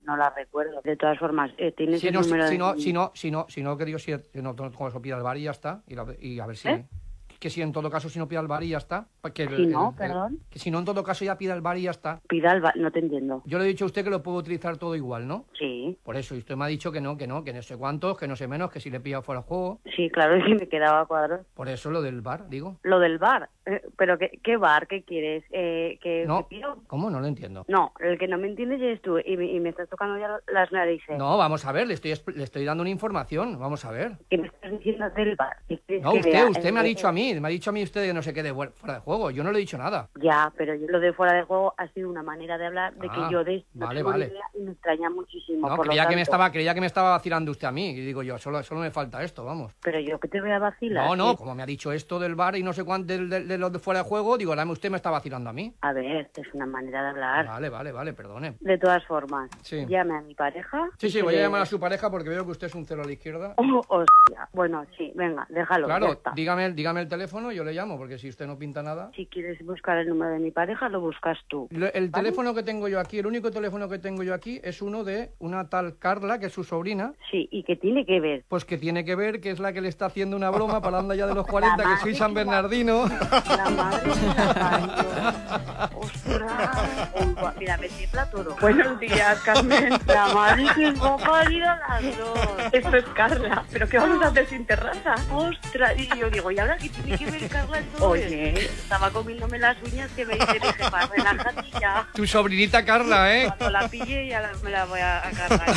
no la recuerdo. De todas formas, tienes Si el no, número si no, que digo, si no, con eso pida al bar y ya está. Y a ver si... Que si en todo caso, si no pida el bar y ya está. Perdón. Que si no, en todo caso, ya pida el bar y ya está. Pida el bar, no te entiendo. Yo le he dicho a usted que lo puedo utilizar todo igual, ¿no? Sí. Por eso, y usted me ha dicho que no sé cuántos, que no sé menos, que si le he pillado fuera de juego. Sí, claro, es que me quedaba cuadro. Por eso lo del bar, digo. Lo del bar. ¿Pero qué bar? ¿Qué quieres? No, ¿cómo? No lo entiendo. No, el que no me entiendes eres tú y me estás tocando ya las narices. No, vamos a ver, le estoy dando una información, vamos a ver. ¿Qué me estás diciendo del bar? No, usted me ha dicho a mí usted que no se quede fuera de juego, yo no le he dicho nada. Ya, pero yo lo de fuera de juego ha sido una manera de hablar de que yo no tengo ni idea y me extraña muchísimo. No, creía que me estaba vacilando usted a mí, y digo yo, solo me falta esto, vamos. Pero yo que te voy a vacilar. No, como me ha dicho esto del bar y no sé cuánto de los de fuera de juego, digo, ahora usted me está vacilando a mí. A ver, es una manera de hablar. Vale, perdone. De todas formas, sí. Llame a mi pareja. Sí, voy a llamar a su pareja porque veo que usted es un cero a la izquierda. Hostia. Bueno, sí, venga, déjalo. Claro, dígame el teléfono y yo le llamo, porque si usted no pinta nada. Si quieres buscar el número de mi pareja, lo buscas tú. El teléfono que tengo yo aquí, el único teléfono que tengo yo aquí es uno de una tal Carla, que es su sobrina. Sí, ¿y qué tiene que ver? Pues que tiene que ver, que es la que le está haciendo una broma para anda ya de los 40, que soy San Bernardino. La madre de la ¡ostras! Mira, me tiembla todo. Buenos días, Carmen. La madre que va a parir a las dos. Esto es Carla, ¿pero qué vamos a hacer sin terraza? ¡Ostras! Y yo digo, ¿y ahora qué tiene que ver Carla en todo Oye, esto? Estaba comiéndome las uñas que me dice, para relájate ya. Tu sobrinita Carla, ¿eh? Cuando la pille ya me la voy a cargar.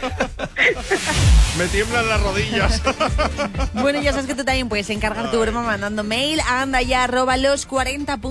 Me tiemblan las rodillas. Bueno, ya sabes que tú también puedes encargar tu broma mandando mail a andaya@los40.com.